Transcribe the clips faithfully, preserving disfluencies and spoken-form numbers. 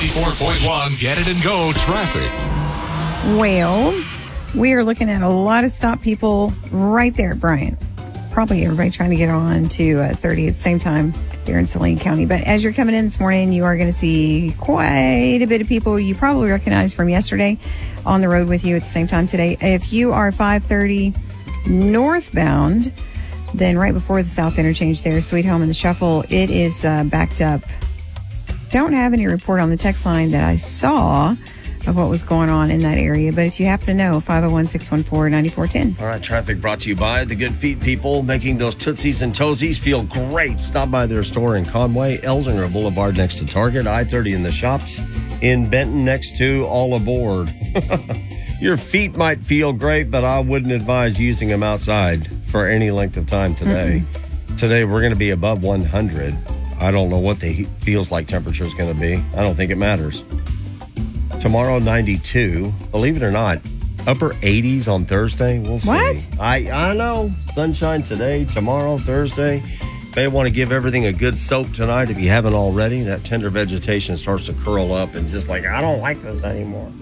ninety-four point one Get It and Go traffic. Well, we are looking at a lot of stop people right there, Brian. Probably everybody trying to get on to uh, thirty at the same time there in Saline County. But as you're coming in this morning, you are going to see quite a bit of people you probably recognize from yesterday on the road with you at the same time today. If you are five thirty northbound, then right before the South Interchange there, Sweet Home and the Shuffle, it is uh, backed up. Don't have any report on the text line that I saw of what was going on in that area. But if you happen to know, five oh one, six one four, nine four one zero. All right, traffic brought to you by the Good Feet people, making those Tootsies and Toesies feel great. Stop by their store in Conway, Elsinger Boulevard next to Target, I thirty in the shops, in Benton next to All Aboard. Your feet might feel great, but I wouldn't advise using them outside for any length of time today. Mm-hmm. Today, we're going to be above one hundred. I don't know what the heat feels like temperature is going to be. I don't think it matters. Tomorrow, ninety-two. Believe it or not, upper eighties on Thursday. We'll see. What? I, I know. Sunshine today, tomorrow, Thursday. May want to give everything a good soak tonight if you haven't already. That tender vegetation starts to curl up and just like, I don't like this anymore.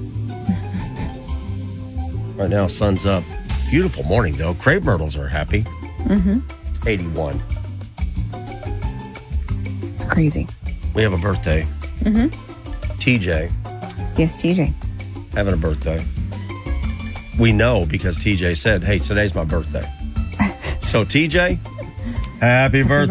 Right now, sun's up. Beautiful morning, though. Crepe myrtles are happy. Mm-hmm. It's eighty-one. It's crazy. We have a birthday. Mm-hmm. T J. Yes, T J. Having a birthday. We know because T J said, hey, today's my birthday. So, T J, happy birthday.